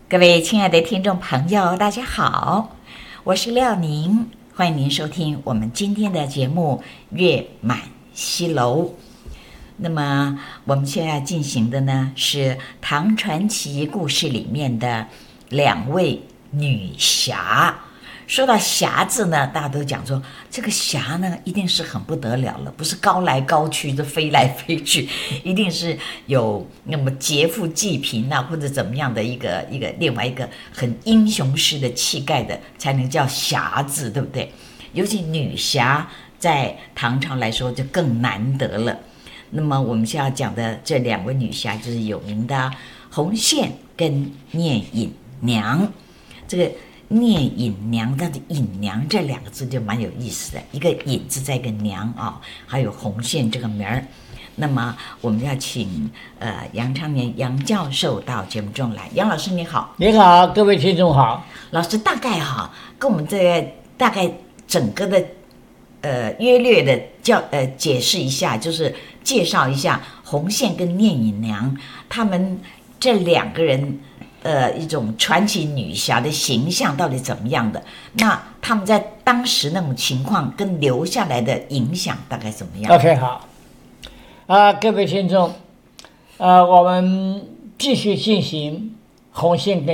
各位亲爱的听众朋友，大家好，我是廖宁，欢迎您收听我们今天的节目《月满西楼》。那么我们现在进行的呢是唐传奇故事里面的两位女侠。说到侠字呢，大家都讲说这个侠呢一定是很不得了了，不是高来高去的飞来飞去，一定是有那么劫富济贫啊，或者怎么样的一个另外一个很英雄式的气概的，才能叫侠字，对不对？尤其女侠在唐朝来说就更难得了。那么我们现在讲的这两位女侠就是有名的红线跟聂隐娘。这个聂隐娘，但是隐娘这两个字就蛮有意思的，一个隐字在一个娘啊，还有红线这个名儿。那么我们要请杨昌年杨教授到节目中来。杨老师你好。 你好，各位听众好。 老师大概跟我们这个大概整个的约略的解释一下，就是介绍一下红线跟聂隐娘他们这两个人一种传奇女侠的形象到底怎么样的？那他们在当时那种情况跟留下来的影响大概怎么样 ？OK， 好。各位听众，我们继续进行红线跟